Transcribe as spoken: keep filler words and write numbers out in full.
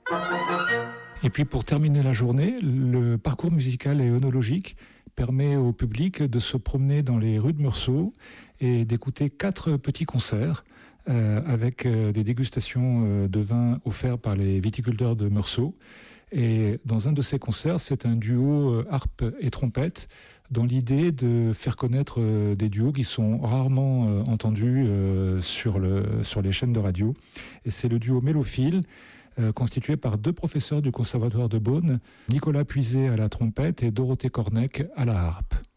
Et puis pour terminer la journée, le parcours musical et œnologique permet au public de se promener dans les rues de Meursault et d'écouter quatre petits concerts euh, avec euh, des dégustations euh, de vins offerts par les viticulteurs de Meursault. Et dans un de ces concerts, c'est un duo euh, harpe et trompette, dans l'idée de faire connaître euh, des duos qui sont rarement euh, entendus euh, sur, le, sur les chaînes de radio. Et c'est le duo Mélophile, euh, constitué par deux professeurs du Conservatoire de Beaune, Nicolas Puiset à la trompette et Dorothée Cornec à la harpe.